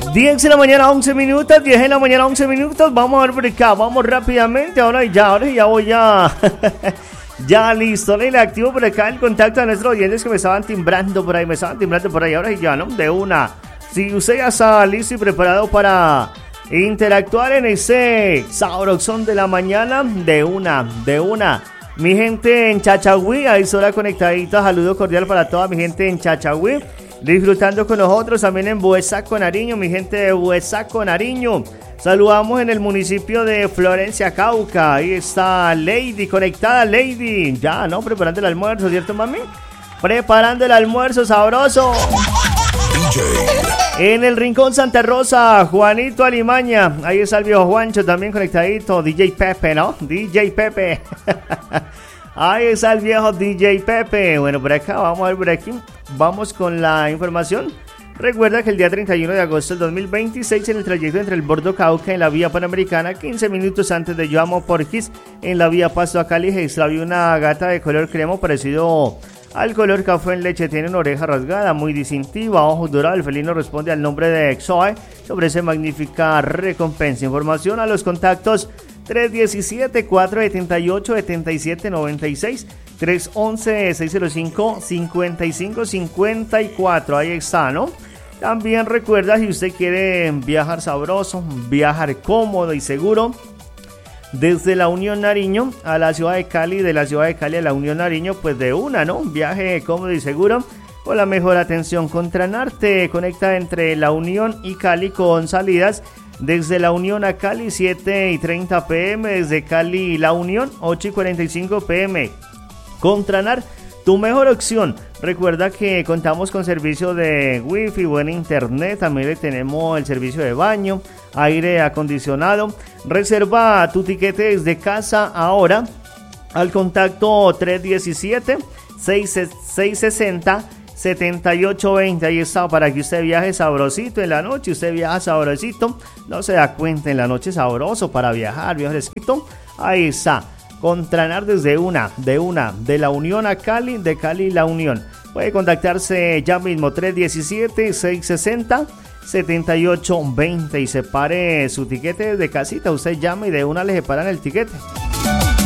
10 de la mañana, 11 minutos, 10 de la mañana, 11 minutos. Vamos a ver por acá, vamos rápidamente. Ahora ya voy a... Ya listo, le activo por acá el contacto a nuestros oyentes que me estaban timbrando por ahí, ahora ya, ¿no? De una. Si usted ya está listo y preparado para interactuar en ese sabrosón de la mañana, de una. Mi gente en Chachagüí, ahí sola conectadita, saludo cordial para toda mi gente en Chachagüí, disfrutando con nosotros, también en Buesaco, Nariño, mi gente de Buesaco, Nariño. Saludamos en el municipio de Florencia, Cauca. Ahí está Lady, conectada Lady. Ya, ¿no? Preparando el almuerzo, ¿cierto, mami? Preparando el almuerzo sabroso. DJ. En el Rincón Santa Rosa, Juanito Alimaña. Ahí está el viejo Juancho también conectadito. DJ Pepe, ¿no? DJ Pepe. Ahí está el viejo DJ Pepe. Bueno, por acá, vamos a ver por aquí. Vamos con la información. Recuerda que el día 31 de agosto del 2026, en el trayecto entre el Bordo Cauca en la vía Panamericana, 15 minutos antes de Yoamo Porquis, en la vía Pasto a Cali, se extravió una gata de color cremo parecido al color café en leche. Tiene una oreja rasgada, muy distintiva, ojos dorados. El felino responde al nombre de Exoe. Sobre esa magnífica recompensa. Información a los contactos 317-478-7796, 311-605-5554. Ahí está, ¿no? También recuerda, si usted quiere viajar sabroso, viajar cómodo y seguro, desde la Unión Nariño a la ciudad de Cali, de la ciudad de Cali a la Unión Nariño, pues de una, ¿no? Viaje cómodo y seguro con la mejor atención. Contranar te conecta entre la Unión y Cali con salidas desde la Unión a Cali 7:30 p.m, desde Cali La Unión 8:45 p.m. Contranar, tu mejor opción. Recuerda que contamos con servicio de wifi, buen internet, también le tenemos el servicio de baño, aire acondicionado. Reserva tu tiquete desde casa ahora al contacto 317-660-7820. Ahí está, para que usted viaje sabrosito en la noche. Usted viaja sabrosito, no se da cuenta, en la noche sabroso para viajar, viajesito. Ahí está. Contranar desde de la Unión a Cali, de Cali La Unión. Puede contactarse ya mismo 317-660-7820 y separe su tiquete desde casita. Usted llama y de una le separan el tiquete.